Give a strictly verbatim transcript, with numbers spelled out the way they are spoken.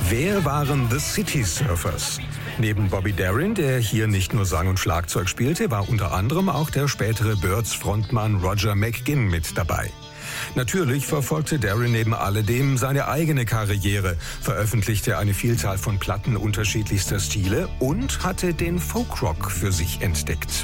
Wer waren The City Surfers? Neben Bobby Darin, der hier nicht nur Sang und Schlagzeug spielte, war unter anderem auch der spätere Byrds-Frontmann Roger McGuinn mit dabei. Natürlich verfolgte Darin neben alledem seine eigene Karriere, veröffentlichte eine Vielzahl von Platten unterschiedlichster Stile und hatte den Folkrock für sich entdeckt.